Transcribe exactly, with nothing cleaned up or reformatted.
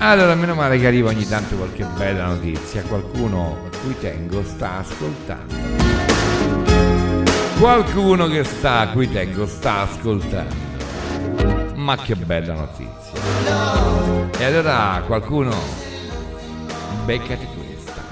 Allora, meno male che arriva ogni tanto qualche bella notizia. Qualcuno a cui tengo sta ascoltando. Qualcuno che sta a cui tengo sta ascoltando. Ma che bella notizia. E allora qualcuno, beccati